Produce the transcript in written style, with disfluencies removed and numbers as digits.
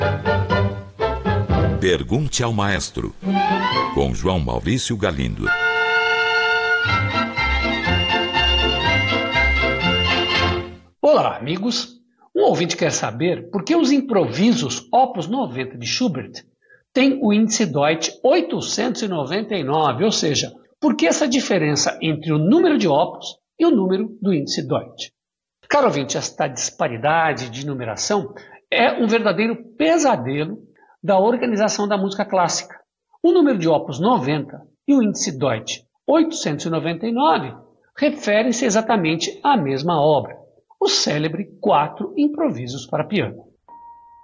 Pergunte ao Maestro, com João Maurício Galindo. Olá, amigos. Um ouvinte quer saber por que os improvisos Opus 90 de Schubert têm o índice Deutsch 899, ou seja, por que essa diferença entre o número de Opus e o número do índice Deutsch? Caro ouvinte, esta disparidade de numeração é um verdadeiro pesadelo da organização da música clássica. O número de Opus 90 e o índice Deutsch 899 referem-se exatamente à mesma obra, o célebre Quatro Improvisos para Piano.